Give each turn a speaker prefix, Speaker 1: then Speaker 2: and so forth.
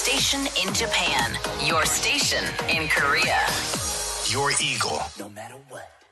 Speaker 1: station in Japan, your station in Korea.
Speaker 2: Your Eagle.
Speaker 3: No matter what.